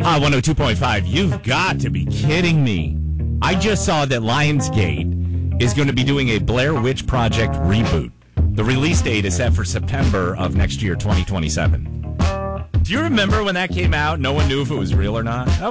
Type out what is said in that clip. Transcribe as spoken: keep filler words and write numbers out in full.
Ah, one oh two point five. You've got to be kidding me. I just saw that Lionsgate is going to be doing a Blair Witch Project reboot. The release date is set for September of next year, twenty twenty-seven. Do you remember when that came out? No one knew if it was real or not. That